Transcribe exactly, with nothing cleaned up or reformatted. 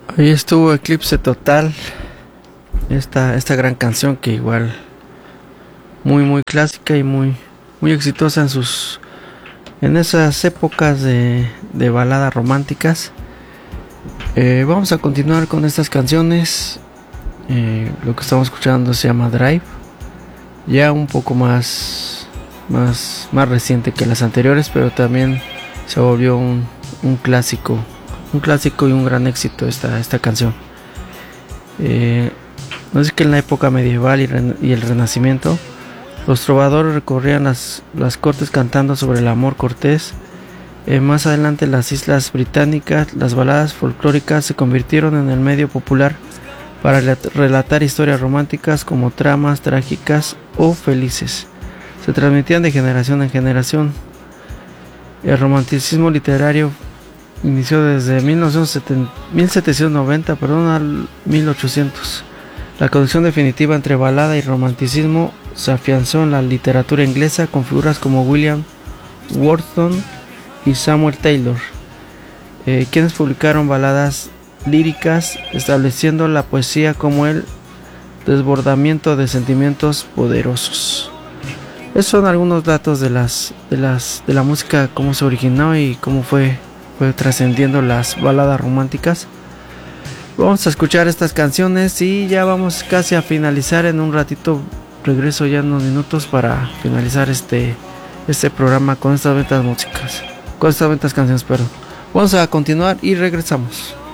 Ahí estuvo Eclipse Total, esta, esta gran canción que igual muy muy clásica y muy muy exitosa en sus en esas épocas de, de baladas románticas. Eh, vamos a continuar con estas canciones. Eh, lo que estamos escuchando se llama Drive, ya un poco más más más reciente que las anteriores, pero también se volvió un, un clásico, un clásico y un gran éxito esta esta canción. Eh, no es que en la época medieval y, re, y el Renacimiento, los trovadores recorrían las, las cortes cantando sobre el amor cortés. Eh, más adelante en las islas británicas, las baladas folclóricas se convirtieron en el medio popular para relatar historias románticas como tramas trágicas o felices. Se transmitían de generación en generación. El romanticismo literario inició desde mil setecientos noventa perdón, al mil ochocientos. La conexión definitiva entre balada y romanticismo se afianzó en la literatura inglesa con figuras como William Wordsworth y Samuel Taylor, eh, quienes publicaron baladas líricas estableciendo la poesía como el desbordamiento de sentimientos poderosos. Esos son algunos datos de las de las de la música, cómo se originó y cómo fue, fue trascendiendo las baladas románticas. Vamos a escuchar estas canciones y ya vamos casi a finalizar. En un ratito regreso ya en unos minutos para finalizar este este programa con estas ventas músicas, con estas ventas canciones, perdón. Vamos a continuar y regresamos.